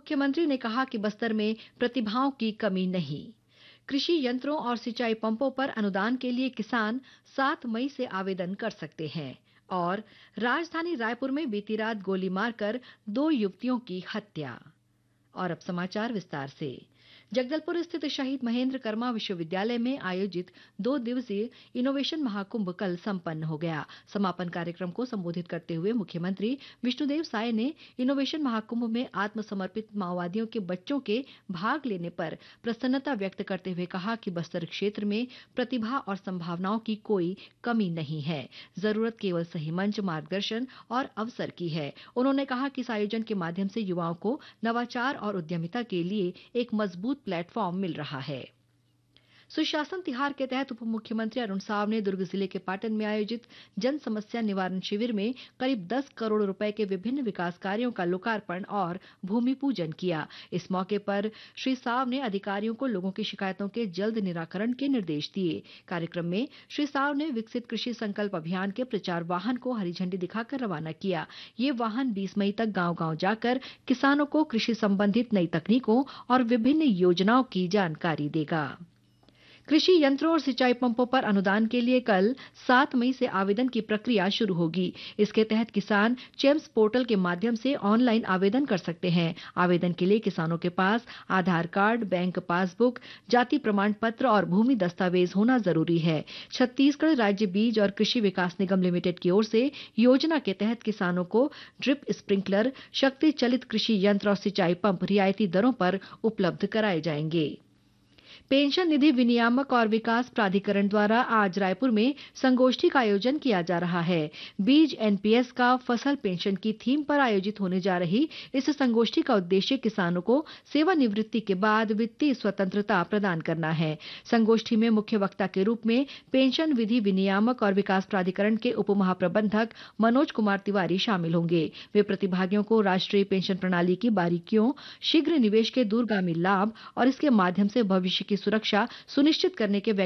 मुख्यमंत्री ने कहा कि बस्तर में प्रतिभाओं की कमी नहीं। कृषि यंत्रों और सिंचाई पंपों पर अनुदान के लिए किसान 7 मई से आवेदन कर सकते हैं। और राजधानी रायपुर में बीती रात गोली मारकर 2 युवतियों की हत्या। और अब समाचार विस्तार से। जगदलपुर स्थित शहीद महेंद्र कर्मा विश्वविद्यालय में आयोजित 2 दिवसीय इनोवेशन महाकुंभ कल संपन्न हो गया। समापन कार्यक्रम को संबोधित करते हुए मुख्यमंत्री विष्णुदेव साय ने इनोवेशन महाकुंभ में आत्मसमर्पित माओवादियों के बच्चों के भाग लेने पर प्रसन्नता व्यक्त करते हुए कहा कि बस्तर क्षेत्र में प्रतिभा और संभावनाओं की कोई कमी नहीं है। जरूरत केवल सही मंच, मार्गदर्शन और अवसर की है। उन्होंने कहा कि इस आयोजन के माध्यम से युवाओं को नवाचार और उद्यमिता के लिए एक मजबूत प्लेटफॉर्म मिल रहा है। सुशासन तिहार के तहत उप मुख्यमंत्री अरुण साव ने दुर्ग जिले के पाटन में आयोजित जन समस्या निवारण शिविर में करीब 10 करोड़ रुपए के विभिन्न विकास कार्यों का लोकार्पण और भूमि पूजन किया। इस मौके पर श्री साव ने अधिकारियों को लोगों की शिकायतों के जल्द निराकरण के निर्देश दिए। कार्यक्रम में श्री साव ने विकसित कृषि संकल्प अभियान के प्रचार वाहन को हरी झंडी दिखाकर रवाना किया। ये वाहन 20 मई तक गांव-गांव जाकर किसानों को कृषि संबंधित नई तकनीकों और विभिन्न योजनाओं की जानकारी देगा। कृषि यंत्रों और सिंचाई पंपों पर अनुदान के लिए कल 7 मई से आवेदन की प्रक्रिया शुरू होगी। इसके तहत किसान चेम्स पोर्टल के माध्यम से ऑनलाइन आवेदन कर सकते हैं। आवेदन के लिए किसानों के पास आधार कार्ड, बैंक पासबुक, जाति प्रमाण पत्र और भूमि दस्तावेज होना जरूरी है। छत्तीसगढ़ राज्य बीज और कृषि विकास निगम लिमिटेड की ओर से योजना के तहत किसानों को ड्रिप स्प्रिंकलर, शक्ति चलित कृषि यंत्र और सिंचाई पंप रियायती दरों पर उपलब्ध कराए जाएंगे। पेंशन निधि विनियामक और विकास प्राधिकरण द्वारा आज रायपुर में संगोष्ठी का आयोजन किया जा रहा है। बीज एनपीएस का फसल पेंशन की थीम पर आयोजित होने जा रही इस संगोष्ठी का उद्देश्य किसानों को सेवानिवृत्ति के बाद वित्तीय स्वतंत्रता प्रदान करना है। संगोष्ठी में मुख्य वक्ता के रूप में पेंशन विधि विनियामक और विकास प्राधिकरण के उप महाप्रबंधक मनोज कुमार तिवारी शामिल होंगे। वे प्रतिभागियों को राष्ट्रीय पेंशन प्रणाली की बारीकियों, शीघ्र निवेश के दूरगामी लाभ और इसके माध्यम से भविष्य की सुरक्षा सुनिश्चित करने के